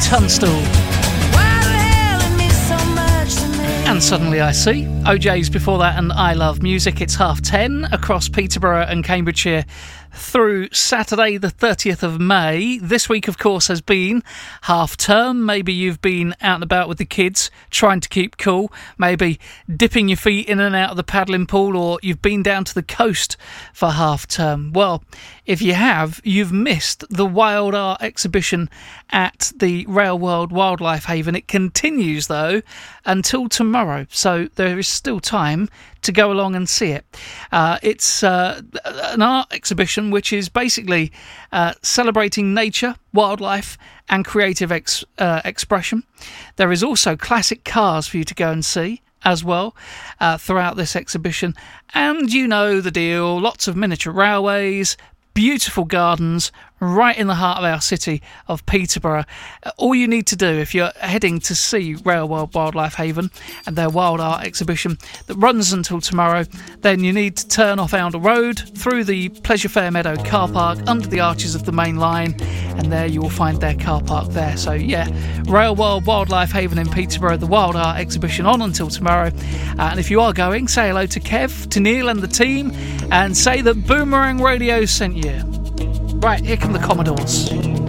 Tunstall. And Suddenly I See. OJ's before that, and I Love Music. It's 10:30 across Peterborough and Cambridgeshire through Saturday the 30th of May. This week, of course, has been half term. Maybe you've been out and about with the kids trying to keep cool, maybe dipping your feet in and out of the paddling pool, or you've been down to the coast for half term. Well, if you have, you've missed the Wild Art exhibition at the Rail World Wildlife Haven. It continues, though, until tomorrow, so there is still time to go along and see it. It's an art exhibition which is basically celebrating nature, wildlife and creative expression. There is also classic cars for you to go and see as well throughout this exhibition, and you know the deal, lots of miniature railways, beautiful gardens right in the heart of our city of Peterborough. All you need to do if you're heading to see Rail World Wildlife Haven and their Wild Art exhibition that runs until tomorrow, then you need to turn off Oundle Road through the Pleasure Fair Meadow car park under the arches of the main line, and there you will find their car park there. So yeah, Rail World Wildlife Haven in Peterborough, the Wild Art exhibition on until tomorrow. And if you are going, say hello to Kev, to Neil and the team, and say that Boomerang Radio sent you. Right, here come the Commodores.